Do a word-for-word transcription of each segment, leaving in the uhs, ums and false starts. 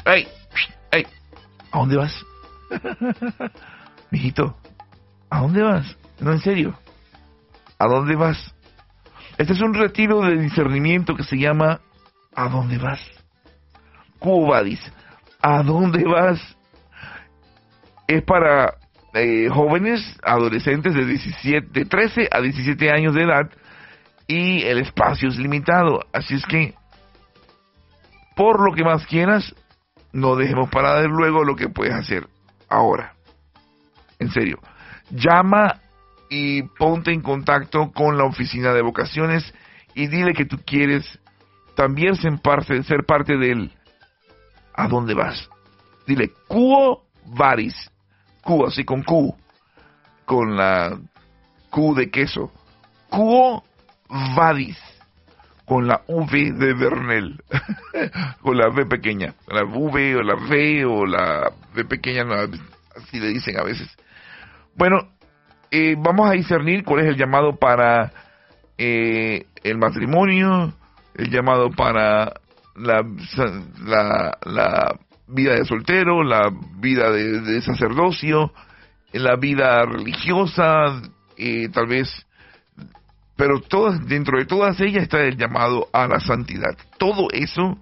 ¡Ey! ¡Ey! ¿A dónde vas? Mijito, ¿a dónde vas? No, en serio. ¿A dónde vas? Este es un retiro de discernimiento que se llama ¿a dónde vas? Cuba dice, ¿a dónde vas? Es para eh, jóvenes, adolescentes de diecisiete, de trece a diecisiete años de edad, y el espacio es limitado. Así es que, por lo que más quieras, no dejemos para de luego lo que puedes hacer ahora. En serio, llama y ponte en contacto con la oficina de vocaciones y dile que tú quieres también ser parte, ser parte del ¿a dónde vas? Dile Quo Vadis, Q así con Q, con la Q de queso, Quo Vadis, con la V de Bernel, con la V pequeña, la V o la V o la V pequeña, no, así le dicen a veces. Bueno, eh, vamos a discernir cuál es el llamado para eh, el matrimonio, el llamado para la, la, la vida de soltero, la vida de, de sacerdocio, la vida religiosa, eh, tal vez, pero todas, dentro de todas ellas está el llamado a la santidad. Todo eso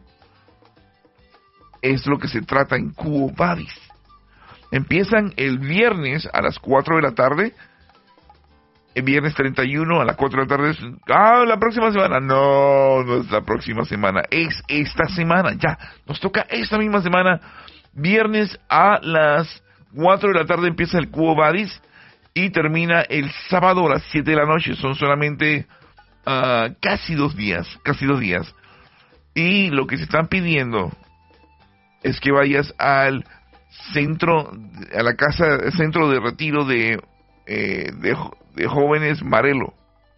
es lo que se trata en Quo Vadis. Empiezan el viernes a las cuatro de la tarde. El viernes treinta y uno a las cuatro de la tarde. Ah, la próxima semana. No, no es la próxima semana. Es esta semana. Ya, nos toca esta misma semana. Viernes a las cuatro de la tarde empieza el Quo Vadis. Y termina el sábado a las siete de la noche. Son solamente uh, casi dos días. Casi dos días. Y lo que se están pidiendo es que vayas al centro, a la casa, centro de retiro de, eh, de, de jóvenes Marelo,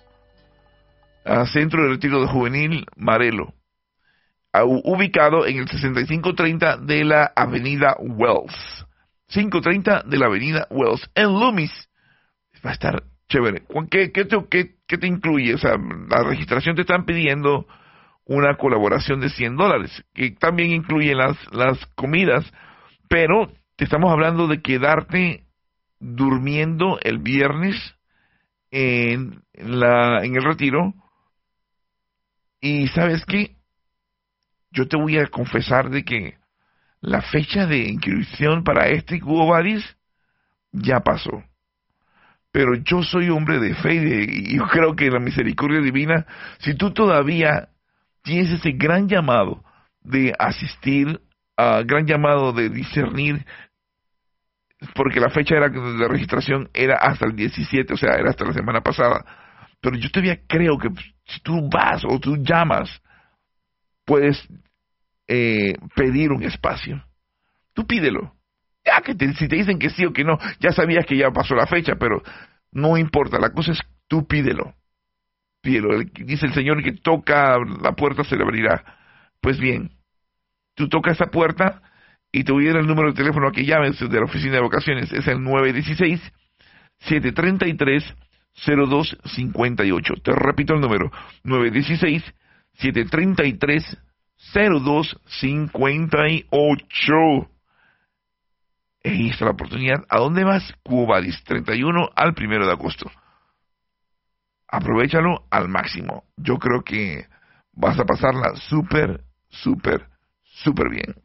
a centro de retiro de juvenil Marelo, a, ubicado en el sesenta y cinco treinta de la avenida Wells, quinientos treinta de la avenida Wells, en Loomis. Va a estar chévere. ¿Qué, qué, te, qué, qué te incluye? O sea, la registración te están pidiendo una colaboración de cien dólares, que también incluye las, las comidas. Pero te estamos hablando de quedarte durmiendo el viernes en, la, en el retiro. Y ¿sabes qué? Yo te voy a confesar de que la fecha de inscripción para este Quo Vadis ya pasó. Pero yo soy hombre de fe y yo creo que la misericordia divina, si tú todavía tienes ese gran llamado de asistir, Uh, gran llamado de discernir, porque la fecha era de registración era hasta el diecisiete, o sea, era hasta la semana pasada, pero yo todavía creo que si tú vas o tú llamas, puedes eh, pedir un espacio. Tú pídelo. Ya que te, si te dicen que sí o que no, ya sabías que ya pasó la fecha, pero no importa, la cosa es tú pídelo. Pídelo. Dice el Señor que toca la puerta se le abrirá. Pues bien, tú tocas esa puerta y te voy a dar el número de teléfono a que llames de la oficina de vocaciones. Es el nueve uno seis, siete tres tres, cero dos cinco ocho. Te repito el número, nueve uno seis, siete tres tres, cero dos cinco ocho. Ahí está la oportunidad. ¿A dónde vas? Quo Vadis, treinta y uno al primero de agosto. Aprovechalo al máximo. Yo creo que vas a pasarla súper, súper, súper bien.